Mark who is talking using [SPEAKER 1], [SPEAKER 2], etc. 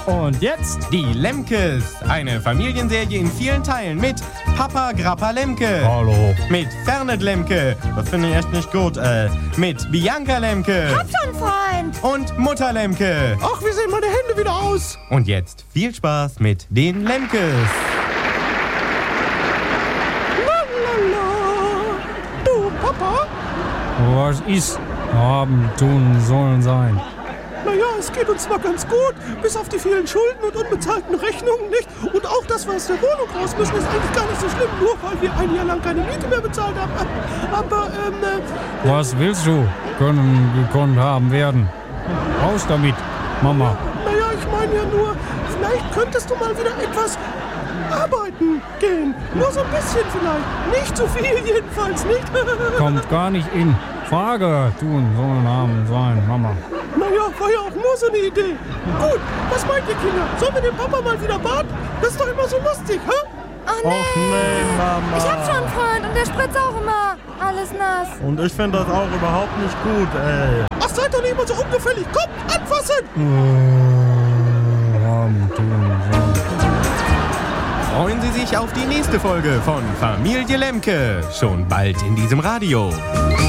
[SPEAKER 1] Und jetzt
[SPEAKER 2] Die Lemkes, eine Familienserie in vielen Teilen mit Papa Grappa Lemke.
[SPEAKER 1] Hallo.
[SPEAKER 2] Mit Fernet Lemke, das finde ich echt nicht gut. Mit Bianca Lemke.
[SPEAKER 3] Hab schon, Freund.
[SPEAKER 2] Und Mutter Lemke.
[SPEAKER 1] Ach, wie sehen meine Hände wieder aus?
[SPEAKER 2] Und jetzt viel Spaß mit den Lemkes.
[SPEAKER 1] Du, Papa?
[SPEAKER 4] Was ist haben, tun, sollen sein?
[SPEAKER 1] Naja, es geht uns zwar ganz gut, bis auf die vielen Schulden und unbezahlten Rechnungen, nicht? Und auch, dass wir aus der Wohnung raus müssen, ist eigentlich gar nicht so schlimm, nur weil wir ein Jahr lang keine Miete mehr bezahlt haben. Aber,
[SPEAKER 4] Was willst du? Können, gekonnt haben, werden. Raus damit, Mama.
[SPEAKER 1] naja, ich meine ja nur, vielleicht könntest du mal wieder etwas arbeiten gehen. Nur so ein bisschen vielleicht. Nicht zu viel jedenfalls, nicht?
[SPEAKER 4] Kommt gar nicht in Frage. Tun, sollen, haben, sein, Mama.
[SPEAKER 1] Naja, war ja auch nur so eine Idee. Gut, was meint ihr, Kinder? Sollen wir den Papa mal wieder baden? Das ist doch immer so lustig, hä?
[SPEAKER 3] Oh nee.
[SPEAKER 5] Och nee, Mama.
[SPEAKER 3] Ich hab schon, Freund, und der spritzt auch immer. Alles nass.
[SPEAKER 5] Und ich finde das auch überhaupt nicht gut, ey.
[SPEAKER 1] Ach, seid doch nicht immer so ungefällig. Kommt, anfassen!
[SPEAKER 4] Haben, tun, sollen.
[SPEAKER 2] Freuen Sie sich auf die nächste Folge von Familie Lemke. Schon bald in diesem Radio.